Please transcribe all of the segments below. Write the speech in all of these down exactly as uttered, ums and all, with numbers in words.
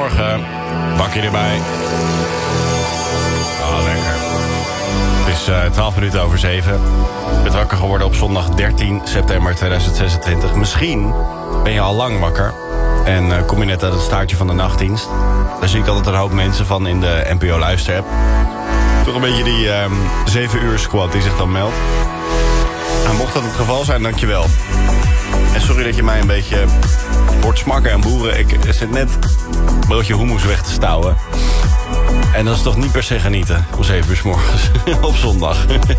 Goedemorgen. Bakje erbij. Oh, lekker. Het is uh, twaalf minuten over zeven. Ik ben wakker geworden op zondag dertien september tweeduizend zesentwintig. Misschien ben je al lang wakker. En uh, kom je net uit het staartje van de nachtdienst. Daar zie ik altijd een hoop mensen van in de N P O luisterapp. Toch een beetje die um, zeven uur squad die zich dan meldt. Nou, mocht dat het geval zijn, dankjewel. En sorry dat je mij een beetje hoort smakken en boeren. Ik zit net een broodje hummus weg te stouwen. En dat is toch niet per se genieten om zeven uur 's morgens op zondag.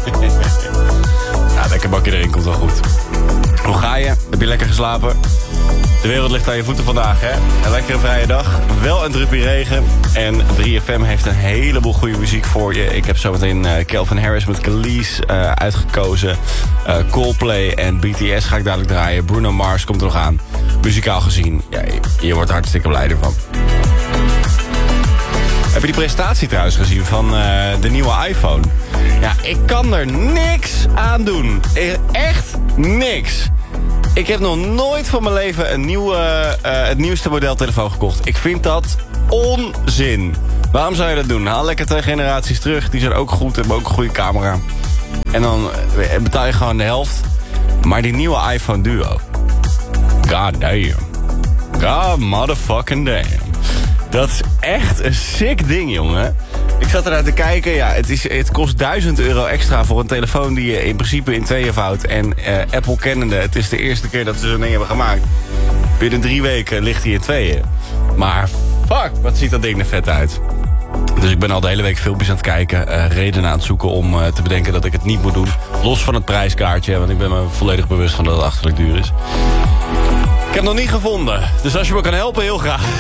Nou, lekker bakje erin, komt wel goed. Hoe ga je? Heb je lekker geslapen? De wereld ligt aan je voeten vandaag, hè? Een lekkere vrije dag. Wel een druppie regen. En drie F M heeft een heleboel goede muziek voor je. Ik heb zometeen uh, Calvin Harris met Khalees uh, uitgekozen. Uh, Coldplay en B T S ga ik dadelijk draaien. Bruno Mars komt er nog aan. Muzikaal gezien, ja, je, je wordt er hartstikke blij ervan. Heb je die presentatie trouwens gezien van uh, de nieuwe iPhone? Ja, ik kan er niks aan doen. Echt niks. Ik heb nog nooit van mijn leven een nieuwe, uh, het nieuwste model telefoon gekocht. Ik vind dat onzin. Waarom zou je dat doen? Haal lekker twee generaties terug. Die zijn ook goed, hebben ook een goede camera. En dan betaal je gewoon de helft. Maar die nieuwe iPhone Duo. God damn. God motherfucking damn. Dat is echt een sick ding, jongen. Ik zat eruit te kijken. Ja, het, is, het kost duizend euro extra voor een telefoon die je in principe in tweeën vouwt. En uh, Apple kennende, het is de eerste keer dat ze zo'n ding hebben gemaakt. Binnen drie weken ligt hij in tweeën. Maar fuck, wat ziet dat ding er vet uit. Dus ik ben al de hele week filmpjes aan het kijken. Uh, redenen aan het zoeken om uh, te bedenken dat ik het niet moet doen. Los van het prijskaartje, want ik ben me volledig bewust van dat het achterlijk duur is. Ik heb het nog niet gevonden. Dus als je me kan helpen, heel graag.